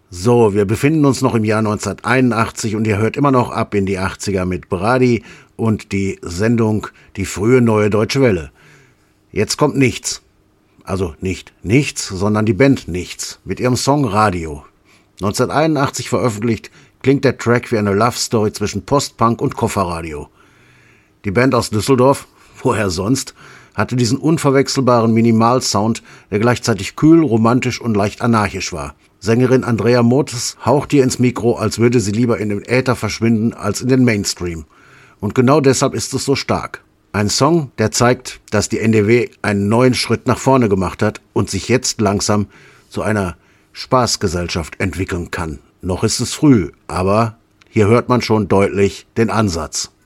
So, wir befinden uns noch im Jahr 1981 und ihr hört immer noch ab in die 80er mit Brady und die Sendung Die frühe Neue Deutsche Welle. Jetzt kommt Nichts. Also nicht Nichts, sondern die Band Nichts mit ihrem Song Radio. 1981 veröffentlicht, klingt der Track wie eine Love-Story zwischen Postpunk und Kofferradio. Die Band aus Düsseldorf, woher sonst, hatte diesen unverwechselbaren Minimalsound, der gleichzeitig kühl, romantisch und leicht anarchisch war. Sängerin Andrea Motes haucht ihr ins Mikro, als würde sie lieber in den Äther verschwinden als in den Mainstream. Und genau deshalb ist es so stark. Ein Song, der zeigt, dass die NDW einen neuen Schritt nach vorne gemacht hat und sich jetzt langsam zu einer Spaßgesellschaft entwickeln kann. Noch ist es früh, aber hier hört man schon deutlich den Ansatz.